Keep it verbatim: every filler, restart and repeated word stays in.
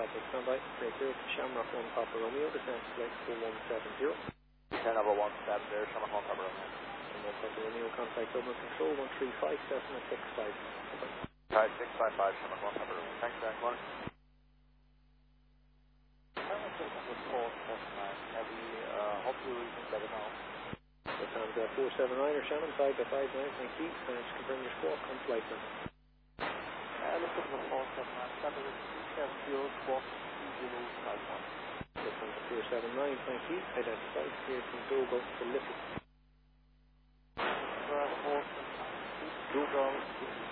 Papa, stand by. Clear clear to Shamrock one Papa Romeo, descent to flight four one seven zero. ten over one seven zero, Shamrock one Papa Romeo. one Papa Romeo, contact Dublin Control one three five decimal six five. Right, six five five, Shamrock one Papa Romeo. Thanks, Dan. Come on. Heavy, uh, hopefully we can let it know. Lufthansa four seven nine or Shannon, five by five nine, thank you. And just confirm your squawk on flight then. Uh, Lufthansa four seven nine, seven seven zero, squawk two zero five one. Lufthansa four seven nine, thank you. Identified here from Dogo to Liffey. Lufthansa four seven nine, Dogo.